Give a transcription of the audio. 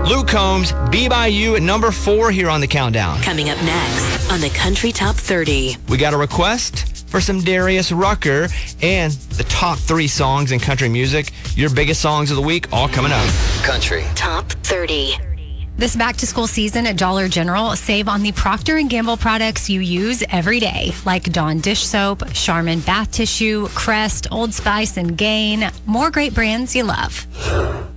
Luke Combs, Be By You at number 4 here on the countdown. Coming up next on the Country Top 30. We got a request for some Darius Rucker and the top 3 songs in country music. Your biggest songs of the week, all coming up. Country Top 30. This back-to-school season at Dollar General, save on the Procter & Gamble products you use every day, like Dawn dish soap, Charmin bath tissue, Crest, Old Spice, and Gain. More great brands you love.